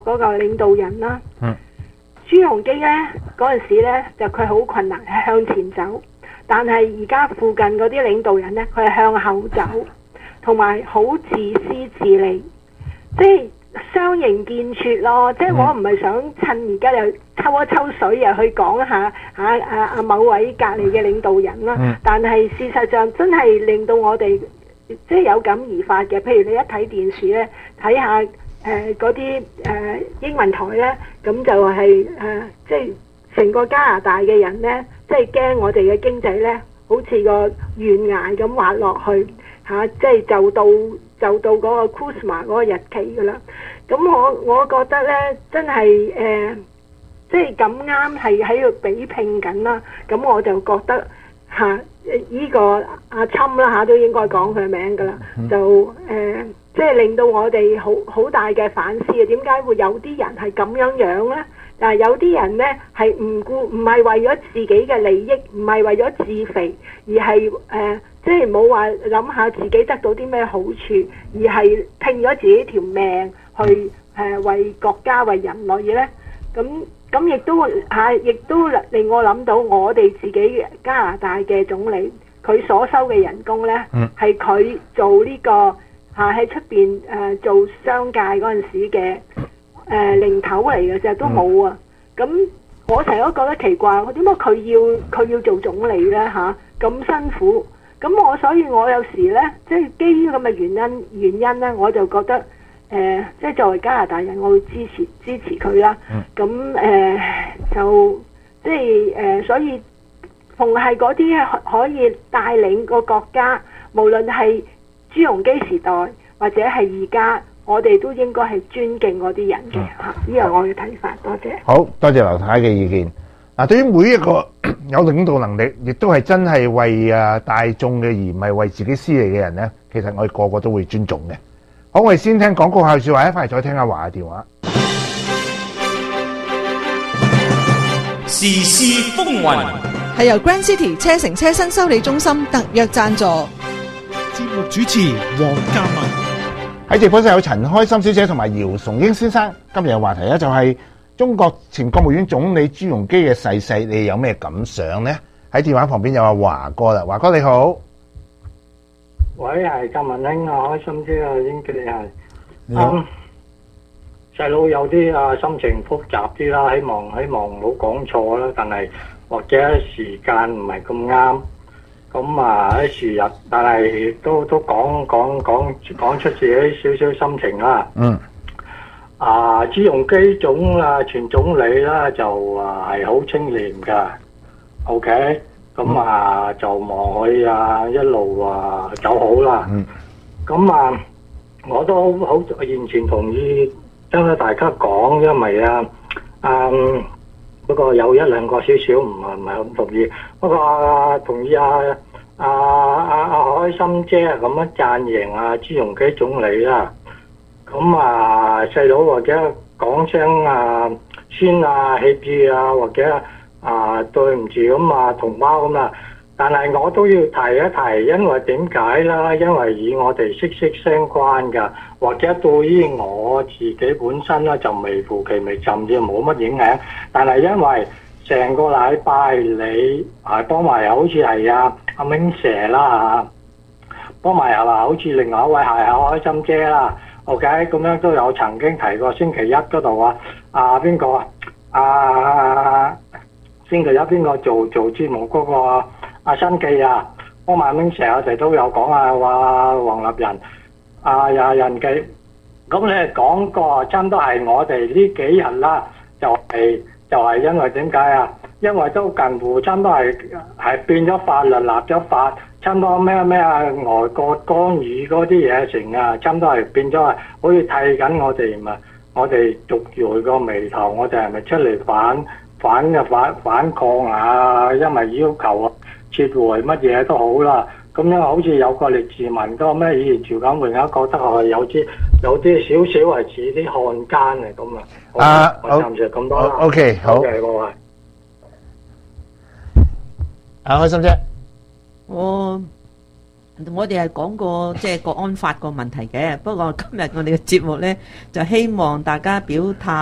嗰個領導人啦。朱鎔基咧嗰陣時咧就佢好困難係向前走，但係而家附近嗰啲領導人咧佢係向後走，同埋好自私自利，即係相形見絀咯。即係我唔係想趁而家又抽一抽水又去講下某位隔離嘅領導人啦，但係事實上真係令到我哋即係有感而發嘅。譬如你一睇電視咧，睇下嗰啲英文台咧，咁就係即係成個加拿大嘅人咧，即係驚我哋嘅經濟咧，好似個懸崖咁滑落去即係就到嗰個 CUSMA 嗰個日期㗎啦。咁我覺得咧，真係即係咁啱係喺度比拼緊啦。咁我就覺得呢個阿侵啦都應該講佢名㗎啦，就即係令到我哋好大嘅反思啊！點解會有啲人係咁樣呢？但係有啲人呢係唔係為咗自己嘅利益，唔係為咗自肥，而係即係冇話諗下自己得到啲咩好處，而係拼咗自己條命去為國家為人類呢。咁亦都令我諗到我哋自己加拿大嘅總理，佢所收嘅人工呢，係佢做呢個喺出邊做商界嗰陣時嘅零頭嚟嘅啫，都冇啊！咁我成日都覺得奇怪，點解佢要做總理呢？咁辛苦？咁所以我有時呢，即係基於咁嘅原因呢，我就覺得即係作為加拿大人，我會支持佢啦。咁就即係所以逢係嗰啲可以帶領個國家，無論係朱鎔基時代或者係而家，我哋都應該係尊敬嗰啲人嘅呢個我嘅睇法。多謝。 好多謝劉太嘅意見。對於每一個有領導能力，亦都係真係為大眾嘅，而唔係為自己私利嘅人呢，其實我哋個個都會尊重嘅。好，我哋先聽廣告後說話，一翻嚟再聽阿華嘅電話。 時事風雲係由 Grand City 車城車身修理中心特約贊助。 節目主持黃嘉文。 喺直播室有陳開心小姐同埋姚崇英先生。今日嘅話題咧就係中國前國務院總理朱鎔基嘅逝世，你有咩感想呢？喺電話旁邊有阿華哥啦，華哥你好。 喂，係嘉文兄啊，開心啲啊，英傑你係。細佬有啲心情複雜啲啦，希望唔好講錯啦，但係或者時間唔係咁啱，咁喺時日，但係都講出自己少少心情啦。朱鎔基前總理啦，就係好清廉噶 ，OK， 咁就望佢一路走好啦。咁我都好完全同意。將大家講，因為不過有一兩個少少唔係咁同意，不過同意開心姐咁樣讚揚朱鎔基總理啦。咁細佬或者講聲先歉意或者對唔住咁同胞咁啦。但係我都要提一提，因為點解啦？因為以我哋息息相關㗎，或者對於我自己本身咧就微乎其微，甚至冇乜影響。但係因為成個禮拜你幫埋好似係阿明蛇啦幫埋又話好似另外一位係開心姐啦 ，OK， 咁樣都有曾經提過星期一嗰度邊個星期一邊個做節目嗰個新記幫埋明蛇，我哋都有講話黃立仁人記，咁你係講過，差唔多係我哋呢幾日啦，就係因為點解因為都近乎差唔多係變咗法律，立咗法，差唔多咩外國干預嗰啲嘢成差唔多係變咗好似剃緊我哋嘛，我哋族裔個眉頭，我哋係咪出嚟反抗因為要求撤回乜嘢都好啦。咁樣好似有個列治文嗰個咩以前趙錦榮覺得係有啲少少係似啲漢奸嚟咁我暫時咁多啦。 OK， 好。 開心姐， 我我哋係講過即係國安法個問題嘅，不過今日我哋嘅節目呢，就希望大家表態。